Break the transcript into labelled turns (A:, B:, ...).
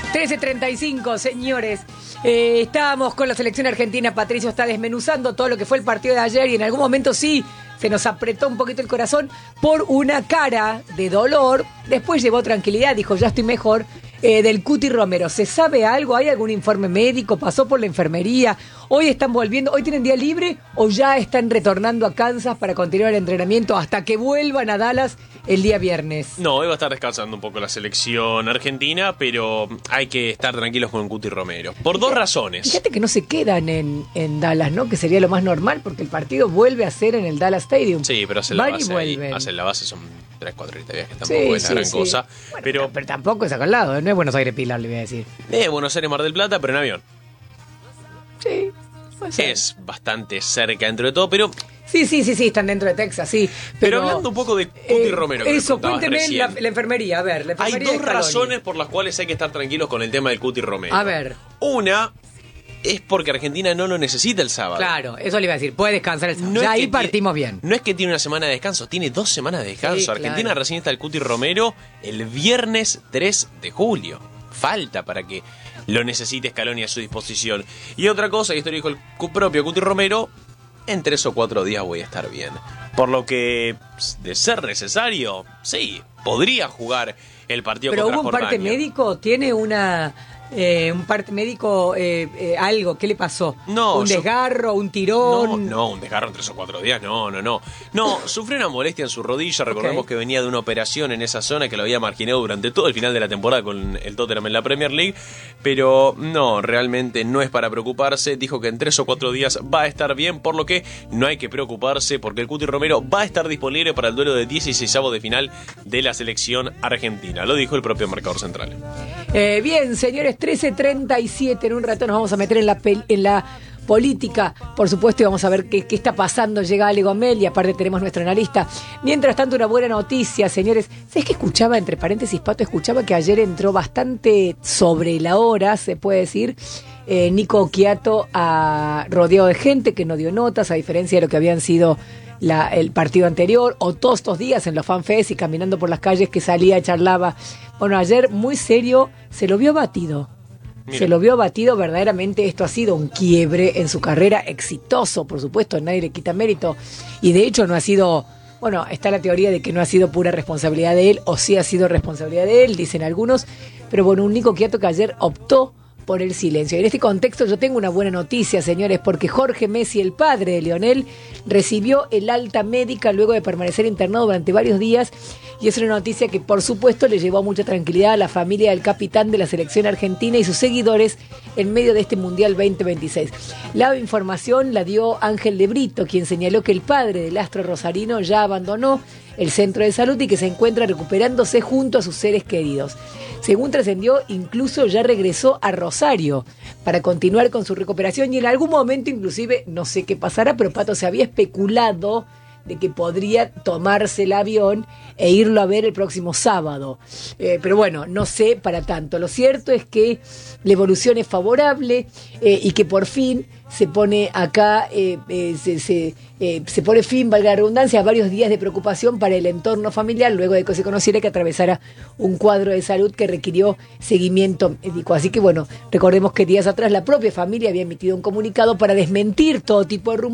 A: 13:35, señores. Estábamos con la selección argentina. Patricio está desmenuzando todo lo que fue el partido de ayer y en algún momento sí se nos apretó un poquito el corazón por una cara de dolor. Después llevó tranquilidad, dijo ya estoy mejor. Del Cuti Romero, ¿se sabe algo? ¿Hay algún informe médico? ¿Pasó por la enfermería? ¿Hoy están volviendo? ¿Hoy tienen día libre? ¿O ya están retornando a Kansas para continuar el entrenamiento hasta que vuelvan a Dallas el día viernes?
B: No, hoy va a estar descansando un poco la selección argentina, pero hay que estar tranquilos con Cuti Romero. Por dos razones.
A: Fíjate que no se quedan en Dallas, ¿no? Que sería lo más normal, porque el partido vuelve a ser en el Dallas Stadium.
B: Sí, pero hacen la base ahí. Hacen la base, son 3-4 horitas de viaje, tampoco es la gran cosa.
A: Bueno, pero tampoco es acá al lado, no es Buenos Aires Pilar, le voy a decir.
B: Buenos Aires Mar del Plata, pero en avión.
A: Sí, puede ser.
B: Es bastante cerca dentro de todo, pero...
A: Sí, están dentro de Texas, sí.
B: Pero hablando un poco de Cuti Romero, que
A: eso, cuénteme la enfermería, a ver. La enfermería
B: hay dos razones por las cuales hay que estar tranquilos con el tema del Cuti Romero.
A: A ver.
B: Una es porque Argentina no lo necesita el sábado.
A: Claro, eso le iba a decir, puede descansar el sábado.
B: No
A: ya ahí partimos bien.
B: No es que tiene una semana de descanso, tiene 2 semanas de descanso.
A: Sí,
B: Argentina
A: claro.
B: recién está el Cuti Romero el viernes 3 de julio. Falta para que lo necesite Scaloni a su disposición. Y otra cosa, y esto lo dijo el propio Cuti Romero, en 3 o 4 días voy a estar bien. Por lo que, de ser necesario, sí, podría jugar el partido
A: contra
B: Jordania.
A: Pero hubo un parte médico, tiene un parte médico, algo, ¿qué le pasó?
B: No,
A: ¿Un desgarro, un tirón?
B: No, un desgarro en 3 o 4 días, no. No, sufrió una molestia en su rodilla, recordemos que venía de una operación en esa zona que lo había marginado durante todo el final de la temporada con el Tottenham en la Premier League, pero no, realmente no es para preocuparse, dijo que en 3 o 4 días va a estar bien, por lo que no hay que preocuparse porque el Cuti Romero va a estar disponible para el duelo de 16avos de final de la selección argentina, lo dijo el propio marcador central.
A: Bien, señores, 13:37, en un rato nos vamos a meter en la política, por supuesto, y vamos a ver qué está pasando. Llega Ale Gomel y aparte tenemos nuestro analista. Mientras tanto, una buena noticia, señores. ¿Sabes qué escuchaba? Entre paréntesis, Pato, escuchaba que ayer entró bastante sobre la hora, se puede decir, Nico Quiato rodeado de gente que no dio notas, a diferencia de lo que habían sido el partido anterior, o todos estos días en los fanfests y caminando por las calles que salía, charlaba. Bueno, ayer muy serio, se lo vio batido. Mira. Se lo vio batido, verdaderamente esto ha sido un quiebre en su carrera, exitoso, por supuesto, nadie le quita mérito. Y de hecho no ha sido, bueno, está la teoría de que no ha sido pura responsabilidad de él, o sí ha sido responsabilidad de él, dicen algunos, pero bueno, un Nico Quiato que ayer optó por el silencio. Y en este contexto yo tengo una buena noticia, señores, porque Jorge Messi, el padre de Lionel, recibió el alta médica luego de permanecer internado durante varios días, y es una noticia que por supuesto le llevó mucha tranquilidad a la familia del capitán de la selección argentina y sus seguidores en medio de este Mundial 2026. La información la dio Ángel de Brito, quien señaló que el padre del astro rosarino ya abandonó el centro de salud y que se encuentra recuperándose junto a sus seres queridos. Según trascendió, incluso ya regresó a Rosario para continuar con su recuperación y en algún momento inclusive, no sé qué pasará, pero Pato, se había especulado de que podría tomarse el avión e irlo a ver el próximo sábado. Pero bueno, no sé para tanto. Lo cierto es que la evolución es favorable y que por fin se pone acá, se pone fin, valga la redundancia, a varios días de preocupación para el entorno familiar luego de que se conociera que atravesara un cuadro de salud que requirió seguimiento médico. Así que bueno, recordemos que días atrás la propia familia había emitido un comunicado para desmentir todo tipo de rumores